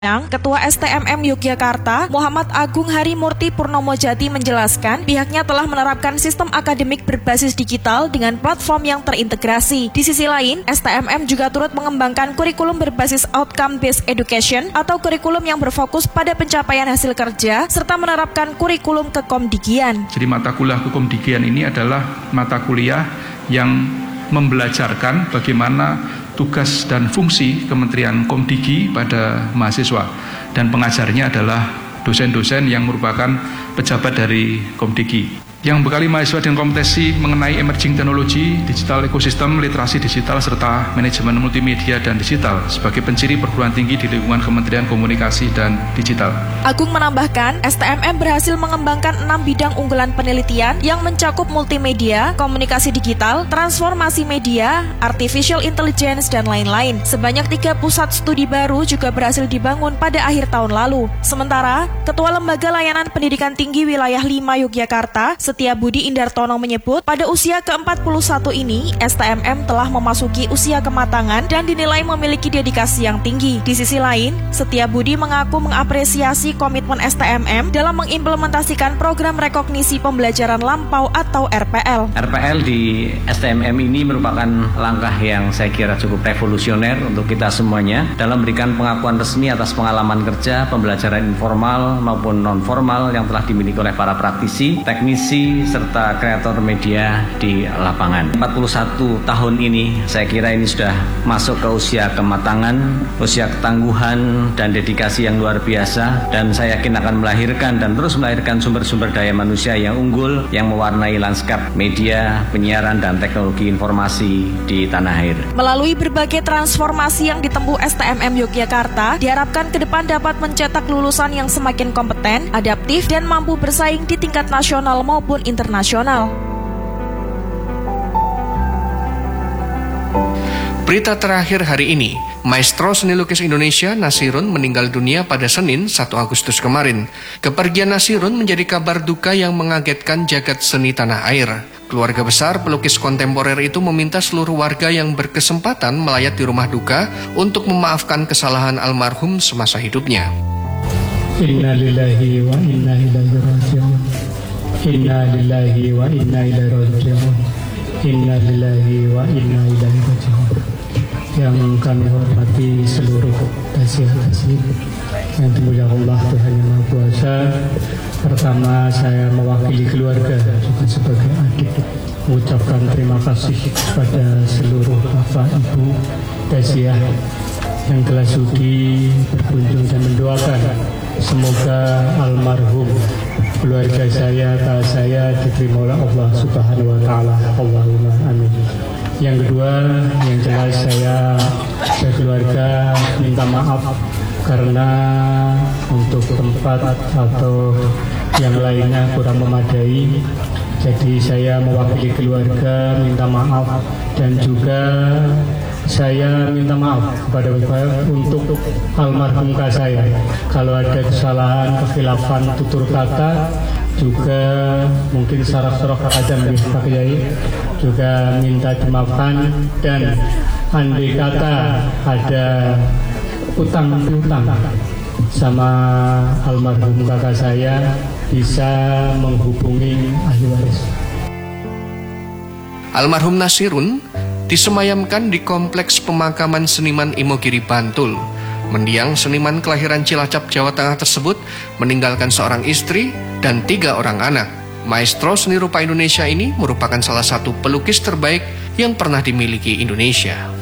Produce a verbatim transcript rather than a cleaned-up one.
Ketua S T M M Yogyakarta, Muhammad Agung Harimurti Purnomojati menjelaskan pihaknya telah menerapkan sistem akademik berbasis digital dengan platform yang terintegrasi. Di sisi lain, S T M M juga turut mengembangkan kurikulum berbasis outcome-based education atau kurikulum yang berfokus pada pencapaian hasil kerja serta menerapkan kurikulum kekomdigian. Jadi mata kuliah kekomdigian ini adalah mata kuliah yang membelajarkan bagaimana tugas dan fungsi Kementerian Komdigi pada mahasiswa, dan pengajarnya adalah dosen-dosen yang merupakan pejabat dari Komdigi yang bekali mahasiswa dengan kompetensi mengenai emerging teknologi, digital ekosistem, literasi digital, serta manajemen multimedia dan digital sebagai penciri perguruan tinggi di lingkungan Kementerian Komunikasi dan Digital. Agung menambahkan, S T M M berhasil mengembangkan enam bidang unggulan penelitian yang mencakup multimedia, komunikasi digital, transformasi media, artificial intelligence, dan lain-lain. Sebanyak tiga pusat studi baru juga berhasil dibangun pada akhir tahun lalu. Sementara, Ketua Lembaga Layanan Pendidikan Tinggi Wilayah lima Yogyakarta, Setiabudi Indartono menyebut, pada usia ke empat puluh satu ini, S T M M telah memasuki usia kematangan dan dinilai memiliki dedikasi yang tinggi. Di sisi lain, Setiabudi mengaku mengapresiasi komitmen S T M M dalam mengimplementasikan program rekognisi pembelajaran lampau atau R P L. R P L di S T M M ini merupakan langkah yang saya kira cukup revolusioner untuk kita semuanya dalam memberikan pengakuan resmi atas pengalaman kerja, pembelajaran informal maupun non-formal yang telah dimiliki oleh para praktisi, teknisi, serta kreator media di lapangan. empat puluh satu tahun ini saya kira ini sudah masuk ke usia kematangan, usia ketangguhan dan dedikasi yang luar biasa, dan saya yakin akan melahirkan dan terus melahirkan sumber-sumber daya manusia yang unggul yang mewarnai lanskap media, penyiaran dan teknologi informasi di tanah air. Melalui berbagai transformasi yang ditempuh S T M M Yogyakarta, diharapkan ke depan dapat mencetak lulusan yang semakin kompeten, adaptif, dan mampu bersaing di tingkat nasional maupun internasional. Berita terakhir hari ini, Maestro seni lukis Indonesia Nasirun meninggal dunia pada Senin satu Agustus kemarin. Kepergian Nasirun menjadi kabar duka yang mengagetkan jagat seni tanah air. Keluarga besar pelukis kontemporer itu meminta seluruh warga yang berkesempatan melayat di rumah duka untuk memaafkan kesalahan almarhum semasa hidupnya. Inna lillahi wa inna ilaihi raji'un. Inna lillahi wa inna ilaihi raji'un. Inna lillahi wa inna ilaihi raji'un. Yang kami hormati seluruh tasih-tasih yang dimuliakan Allah Tuhan Yang Maha Kuasa. Pertama, saya mewakili keluarga juga sebagai adik mengucapkan terima kasih kepada seluruh bapak ibu tasih yang telah sudi berkunjung dan mendoakan semoga almarhum keluarga saya, tak saya diterima oleh Allah Subhanahu wa Ta'ala. Allahumma amin. Yang kedua, yang jelas saya sekeluarga minta maaf karena untuk tempat atau yang lainnya kurang memadai. Jadi saya mewakili keluarga minta maaf, dan juga saya minta maaf kepada Bapak untuk almarhum kakak saya. Kalau ada kesalahan, kekhilafan tutur kata, juga mungkin saraf-saraf adam di Pak Kiai, juga minta dimaafkan. Dan andai kata ada utang piutang sama almarhum kakak saya, bisa menghubungi ahli waris. Almarhum Nasirun disemayamkan di Kompleks Pemakaman Seniman Imogiri, Bantul. Mendiang seniman kelahiran Cilacap, Jawa Tengah tersebut meninggalkan seorang istri dan tiga orang anak. Maestro seni rupa Indonesia ini merupakan salah satu pelukis terbaik yang pernah dimiliki Indonesia.